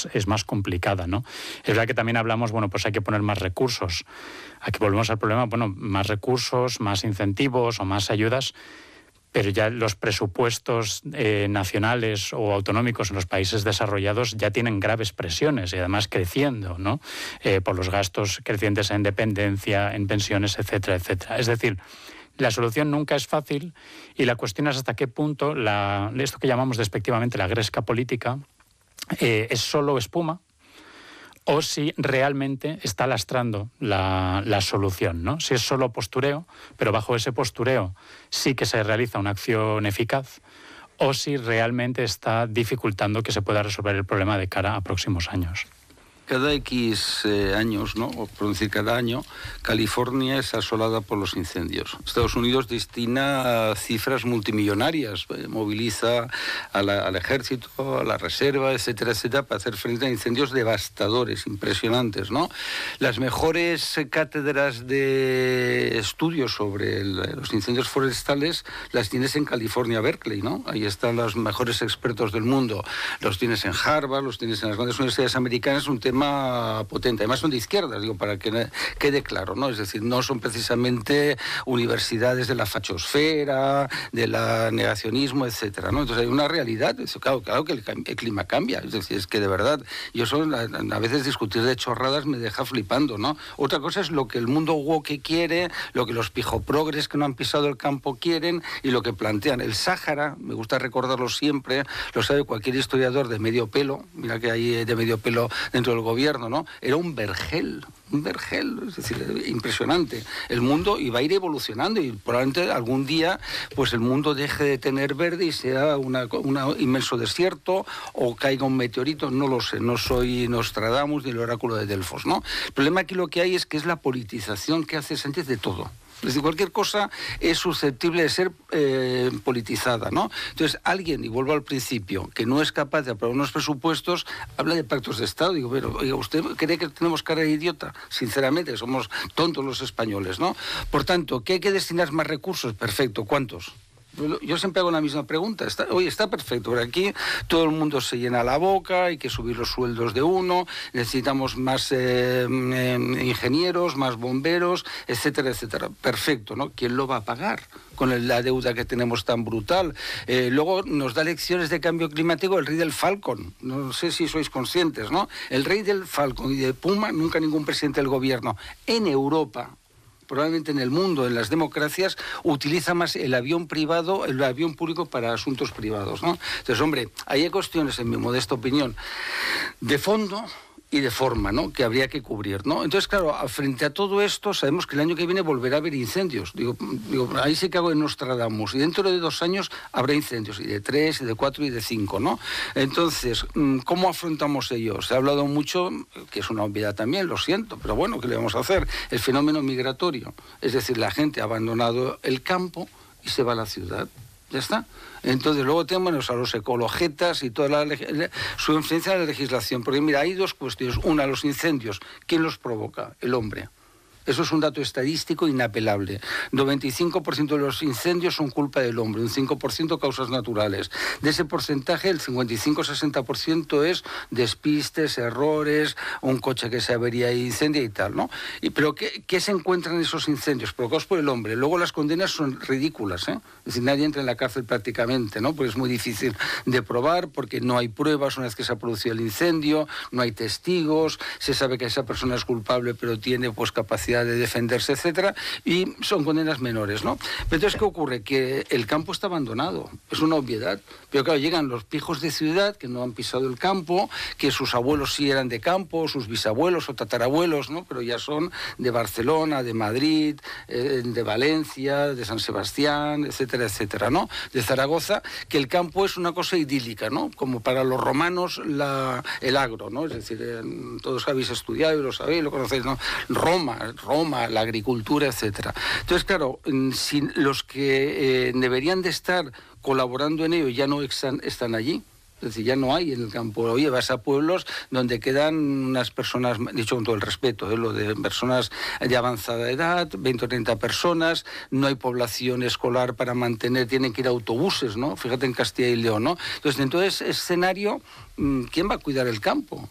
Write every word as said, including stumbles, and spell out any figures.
más, es más complicada, ¿no? Es verdad que también hablamos, bueno, pues hay que poner más recursos. Aquí volvemos al problema, bueno, más recursos, más incentivos o más ayudas, pero ya los presupuestos eh, nacionales o autonómicos en los países desarrollados ya tienen graves presiones y además creciendo, ¿no? Eh, por los gastos crecientes en dependencia, en pensiones, etcétera, etcétera. Es decir, la solución nunca es fácil y la cuestión es hasta qué punto la, esto que llamamos despectivamente la gresca política eh, es solo espuma, o si realmente está lastrando la, la solución, ¿no? Si es solo postureo, pero bajo ese postureo sí que se realiza una acción eficaz, o si realmente está dificultando que se pueda resolver el problema de cara a próximos años. Cada X eh, años, ¿no? O por decir cada año, California es asolada por los incendios. Estados Unidos destina cifras multimillonarias, eh, moviliza a la, al ejército, a la reserva, etcétera, etcétera, para hacer frente a incendios devastadores, impresionantes, ¿no? Las mejores cátedras de estudios sobre el, los incendios forestales las tienes en California, Berkeley, ¿no? Ahí están los mejores expertos del mundo. Los tienes en Harvard, los tienes en las grandes universidades americanas, un tema potente. Además son de izquierdas, digo, para que quede claro, ¿no? Es decir, no son precisamente universidades de la fachosfera, del negacionismo, etcétera, ¿no? Entonces hay una realidad. Claro, claro que el, el clima cambia. Es decir, es que de verdad, yo son, a veces discutir de chorradas me deja flipando, ¿no? Otra cosa es lo que el mundo woke quiere, lo que los pijoprogres que no han pisado el campo quieren y lo que plantean. El Sáhara, me gusta recordarlo siempre, lo sabe cualquier historiador de medio pelo, mira que hay de medio pelo dentro del gobierno, ¿no? Era un vergel, un vergel, es decir, impresionante. El mundo iba a ir evolucionando y probablemente algún día pues el mundo deje de tener verde y sea un inmenso desierto o caiga un meteorito, no lo sé, no soy Nostradamus ni el oráculo de Delfos, ¿no? El problema aquí lo que hay es que es la politización que hace Sánchez de todo. Es decir, cualquier cosa es susceptible de ser eh, politizada, ¿no? Entonces, alguien, y vuelvo al principio, que no es capaz de aprobar unos presupuestos, habla de pactos de Estado. Digo, pero, oiga, ¿usted cree que tenemos cara de idiota? Sinceramente, somos tontos los españoles, ¿no? Por tanto, ¿que hay que destinar más recursos? Perfecto, ¿cuántos? Yo siempre hago la misma pregunta. Está, oye, está perfecto, pero aquí todo el mundo se llena la boca, hay que subir los sueldos de uno, necesitamos más eh, eh, ingenieros, más bomberos, etcétera, etcétera. Perfecto, ¿no? ¿Quién lo va a pagar con el, la deuda que tenemos tan brutal? Eh, luego nos da lecciones de cambio climático el rey del Falcon. No sé si sois conscientes, ¿no? El rey del Falcon y de Puma, nunca ningún presidente del gobierno en Europa, probablemente en el mundo, en las democracias, utiliza más el avión privado, el avión público para asuntos privados, ¿no? Entonces, hombre, hay cuestiones, en mi modesta opinión, de fondo y de forma, ¿no?, que habría que cubrir, ¿no? Entonces, claro, frente a todo esto, sabemos que el año que viene volverá a haber incendios. Digo, digo ahí sí que hago de Nostradamus. Y dentro de dos años habrá incendios, y de tres, y de cuatro, y de cinco, ¿no? Entonces, ¿cómo afrontamos ello? Se ha hablado mucho, que es una obviedad también, lo siento, pero bueno, ¿qué le vamos a hacer? El fenómeno migratorio. Es decir, la gente ha abandonado el campo y se va a la ciudad. Ya está. Entonces, luego tenemos a los ecologetas y toda la, la, su influencia en la legislación. Porque, mira, hay dos cuestiones. Una, los incendios. ¿Quién los provoca? El hombre. Eso es un dato estadístico inapelable. noventa y cinco por ciento de los incendios son culpa del hombre, un cinco por ciento causas naturales. De ese porcentaje, el cincuenta y cinco a sesenta por ciento es despistes, errores, un coche que se avería y incendia y tal, ¿no? Y, pero ¿qué, qué se encuentran en esos incendios? Provocados por el hombre. Luego las condenas son ridículas, ¿eh? Es decir, nadie entra en la cárcel prácticamente, ¿no? Porque es muy difícil de probar, porque no hay pruebas una vez que se ha producido el incendio, no hay testigos, se sabe que esa persona es culpable, pero tiene pues capacidad de defenderse, etcétera, y son condenas menores, ¿no? Pero entonces, ¿qué ocurre? Que el campo está abandonado, es una obviedad, pero claro, llegan los pijos de ciudad que no han pisado el campo, que sus abuelos sí eran de campo, sus bisabuelos o tatarabuelos, ¿no? Pero ya son de Barcelona, de Madrid, eh, de Valencia, de San Sebastián, etcétera, etcétera, ¿no? De Zaragoza, que el campo es una cosa idílica, ¿no? Como para los romanos la, el agro, ¿no? Es decir, eh, todos habéis estudiado y lo sabéis, lo conocéis, ¿no? Roma, Roma, la agricultura, etcétera. Entonces, claro, si los que eh, deberían de estar colaborando en ello ya no están, están allí, es decir, ya no hay en el campo. Oye, vas a pueblos donde quedan unas personas, dicho con todo el respeto, ¿eh? Lo de personas de avanzada edad, veinte o treinta personas, no hay población escolar para mantener, tienen que ir autobuses, ¿no? Fíjate en Castilla y León, ¿no? Entonces, en todo ese escenario, ¿quién va a cuidar el campo?